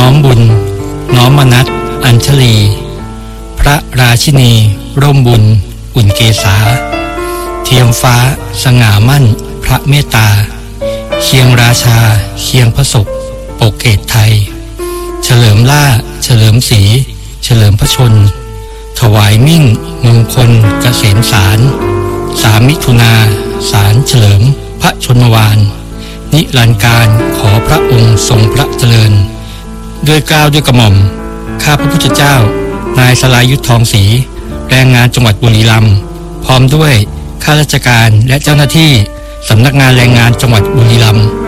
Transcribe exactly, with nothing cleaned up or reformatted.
น้อมบุญน้อมมนัสอัญชลีพระราชินีร่มบุญอุ่นเกษาเทียมฟ้าสง่ามั่นพระเมตตาเคียงราชาเคียงพระศกปกเกตไทยเฉลิมล่าเฉลิมศรีเฉลิมพระชนถวายมิ่งมงคลเกษมสารสามมิถุนาสารเฉลิมพระชนมวานนิรันดร์การขอพระองค์ทรงพระเจริญด้วยเกล้าด้วยกระหม่อมข้าพระพุทธเจ้านายสลายุทธทองศรีแรงงานจังหวัดบุรีรัมย์พร้อมด้วยข้าราชการและเจ้าหน้าที่สำนักงานแรงงานจังหวัดบุรีรัมย์